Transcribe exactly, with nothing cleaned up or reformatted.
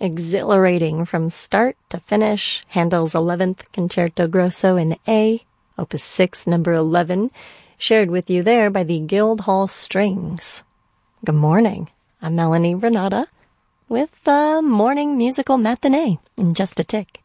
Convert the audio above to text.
Exhilarating from start to finish, Handel's eleventh Concerto Grosso in A, Opus six, number eleven, shared with you there by the Guildhall Strings. Good morning. I'm Melanie Renata with the Morning Musical Matinee in just a tick.